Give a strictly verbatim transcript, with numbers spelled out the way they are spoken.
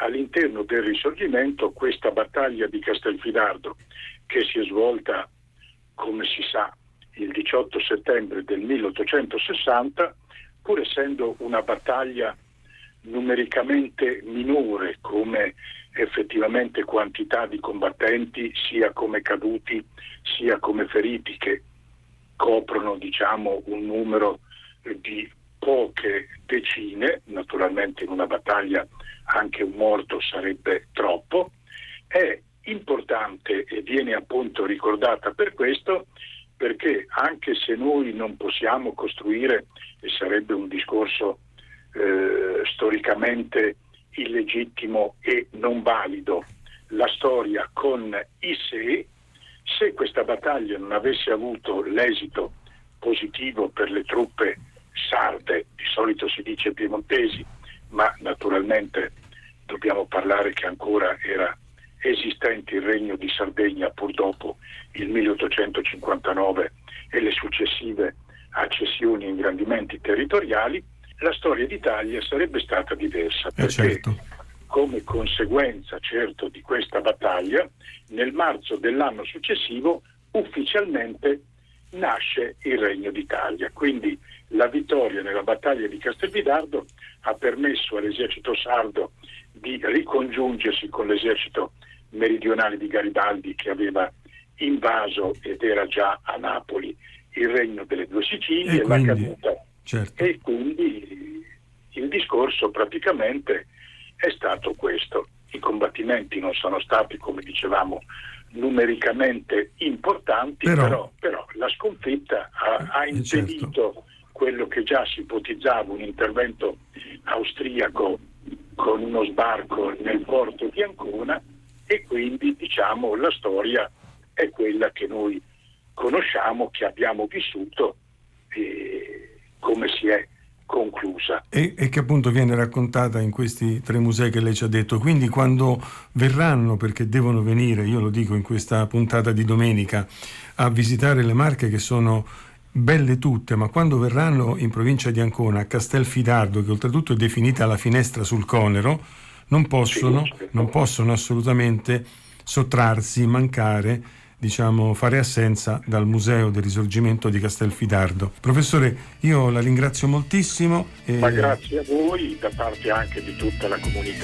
all'interno del Risorgimento questa battaglia di Castelfidardo, che si è svolta, come si sa, il diciotto settembre del milleottocentosessanta, pur essendo una battaglia numericamente minore come effettivamente quantità di combattenti, sia come caduti sia come feriti, che coprono diciamo un numero di poche decine, naturalmente in una battaglia anche un morto sarebbe troppo, è importante e viene appunto ricordata per questo, perché anche se noi non possiamo costruire, e sarebbe un discorso eh, storicamente illegittimo e non valido, la storia con i sé, se questa battaglia non avesse avuto l'esito positivo per le truppe sarde, di solito si dice piemontesi, ma naturalmente dobbiamo parlare che ancora era esistente il regno di Sardegna pur dopo il milleottocentocinquantanove e le successive accessioni e ingrandimenti territoriali, la storia d'Italia sarebbe stata diversa, perché certo. come conseguenza certo di questa battaglia, nel marzo dell'anno successivo ufficialmente nasce il Regno d'Italia. Quindi la vittoria nella battaglia di Castelfidardo ha permesso all'esercito sardo di ricongiungersi con l'esercito meridionale di Garibaldi, che aveva invaso ed era già a Napoli il Regno delle Due Sicilie, e quindi, la caduta. certo. E quindi il discorso praticamente è stato questo. I combattimenti non sono stati, come dicevamo, numericamente importanti, però, però, però la sconfitta ha, ha impedito certo. quello che già si ipotizzava, un intervento austriaco con uno sbarco nel porto di Ancona, e quindi diciamo la storia è quella che noi conosciamo, che abbiamo vissuto e come si è conclusa. E, e che appunto viene raccontata in questi tre musei che lei ci ha detto. Quindi quando verranno, perché devono venire, io lo dico in questa puntata di domenica, a visitare le Marche, che sono belle tutte, ma quando verranno in provincia di Ancona, a Castelfidardo, che oltretutto è definita la finestra sul Conero, non possono, Sì, certo. non possono assolutamente sottrarsi, mancare, diciamo, fare assenza dal Museo del Risorgimento di Castelfidardo. Professore, io la ringrazio moltissimo. E... Ma grazie a voi, da parte anche di tutta la comunità